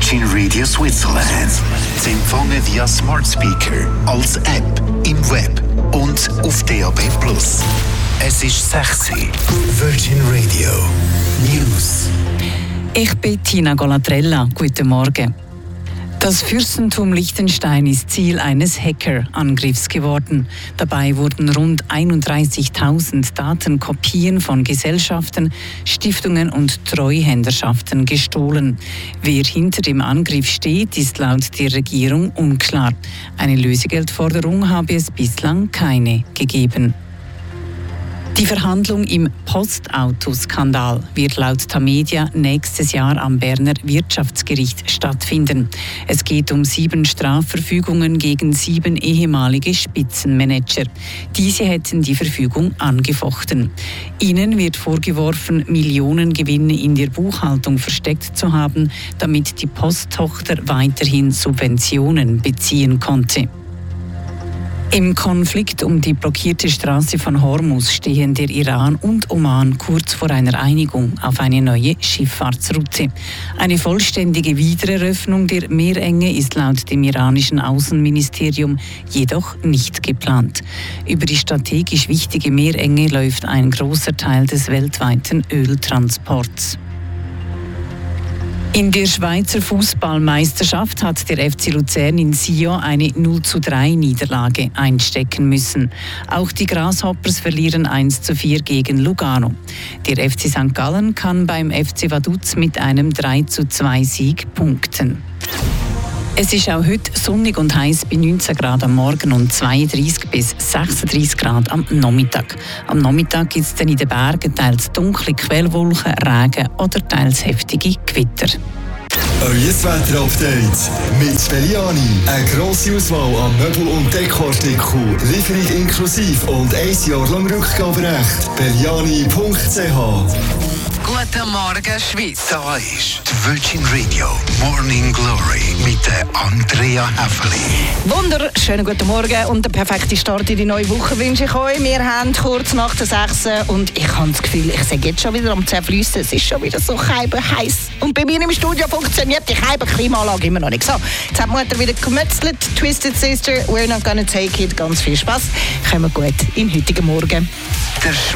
Virgin Radio Switzerland. Sie empfangen via Smart Speaker, als App, im Web und auf DAB+. Es ist 6 Uhr. Virgin Radio News. Ich bin Tina Golatrella. Guten Morgen. Das Fürstentum Liechtenstein ist Ziel eines Hackerangriffs geworden. Dabei wurden rund 31.000 Datenkopien von Gesellschaften, Stiftungen und Treuhänderschaften gestohlen. Wer hinter dem Angriff steht, ist laut der Regierung unklar. Eine Lösegeldforderung habe es bislang keine gegeben. Die Verhandlung im Postautoskandal wird laut Tamedia nächstes Jahr am Berner Wirtschaftsgericht stattfinden. Es geht um 7 Strafverfügungen gegen 7 ehemalige Spitzenmanager. Diese hätten die Verfügung angefochten. Ihnen wird vorgeworfen, Millionengewinne in der Buchhaltung versteckt zu haben, damit die Posttochter weiterhin Subventionen beziehen konnte. Im Konflikt um die blockierte Straße von Hormuz stehen der Iran und Oman kurz vor einer Einigung auf eine neue Schifffahrtsroute. Eine vollständige Wiedereröffnung der Meerenge ist laut dem iranischen Außenministerium jedoch nicht geplant. Über die strategisch wichtige Meerenge läuft ein großer Teil des weltweiten Öltransports. In der Schweizer Fußballmeisterschaft hat der FC Luzern in Sion eine 0:3 Niederlage einstecken müssen. Auch die Grasshoppers verlieren 1:4 gegen Lugano. Der FC St. Gallen kann beim FC Vaduz mit einem 3:2 Sieg punkten. Es ist auch heute sonnig und heiß bei 19 Grad am Morgen und 32 bis 36 Grad am Nachmittag. Am Nachmittag gibt es dann in den Bergen teils dunkle Quellwolken, Regen oder teils heftige Gewitter. Euer Wetter-Update mit Belliani. Eine grosse Auswahl an Möbel- und Dekoartikeln, Lieferung inklusive und 1 Jahr lang Rückgaberecht. Belliani.ch. Guten Morgen, Schweiz. Da ist die Virgin Radio Morning Glory mit der Andrea Häfeli. Wunderschönen guten Morgen und einen perfekten Start in die neue Woche wünsche ich euch. Wir haben kurz nach der 6 und ich habe das Gefühl, ich sage jetzt schon wieder am Zerfliessen. Es ist schon wieder so heiß. Und bei mir im Studio funktioniert die Klimaanlage immer noch nicht. So, jetzt hat die Mutter wieder gemetzelt. Twisted Sister, we're not gonna take it. Ganz viel Spaß. Kommen wir gut in den heutigen Morgen. Der